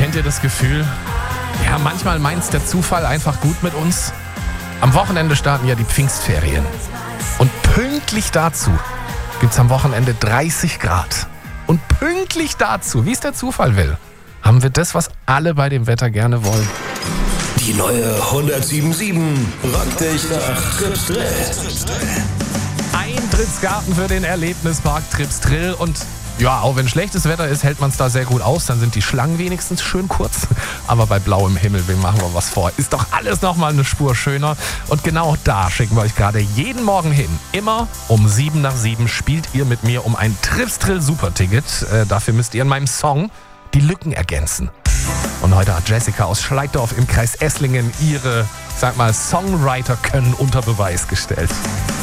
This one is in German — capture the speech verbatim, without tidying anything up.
Kennt ihr das Gefühl? Ja, manchmal meint's der Zufall einfach gut mit uns. Am Wochenende starten ja die Pfingstferien. Und pünktlich dazu gibt's am Wochenende dreißig Grad. Und pünktlich dazu, wie es der Zufall will, haben wir das, was alle bei dem Wetter gerne wollen. Die neue hundertsieben Komma sieben rockt dich nach Trips Drill. Eintrittsgarten für den Erlebnispark Trips Drill. Und ja, auch wenn schlechtes Wetter ist, hält man es da sehr gut aus. Dann sind die Schlangen wenigstens schön kurz. Aber bei blauem Himmel, wem machen wir was vor? Ist doch alles nochmal eine Spur schöner. Und genau da schicken wir euch gerade jeden Morgen hin. Immer um sieben nach sieben spielt ihr mit mir um ein Trips Drill Superticket. Äh, dafür müsst ihr in meinem Song die Lücken ergänzen. Und heute hat Jessica aus Schleiddorf im Kreis Esslingen ihre, sag mal, Songwriter-Können unter Beweis gestellt.